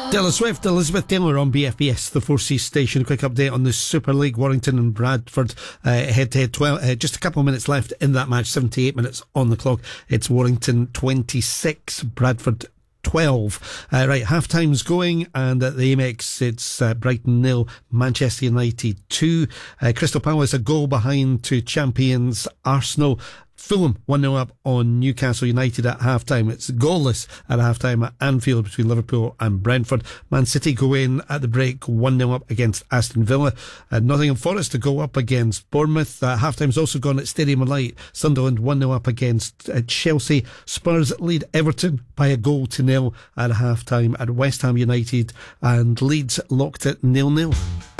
Taylor Swift, Elizabeth Taylor on BFBS, the 4C station. A quick update on the Super League. Warrington and Bradford head-to-head. Just a couple of minutes left in that match. 78 minutes on the clock. It's Warrington 26, Bradford 12. Right, half time's going, and at the Amex it's Brighton 0, Manchester United 2. Crystal Palace a goal behind to champions Arsenal. Fulham 1-0 up on Newcastle United at half-time. It's goalless at half-time at Anfield between Liverpool and Brentford. Man City go in at the break 1-0 up against Aston Villa. Nottingham Forest to go up against Bournemouth. Half-time's also gone at Stadium of Light. Sunderland 1-0 up against Chelsea. Spurs lead Everton by 1-0 at half-time at West Ham United, and Leeds locked at 0-0.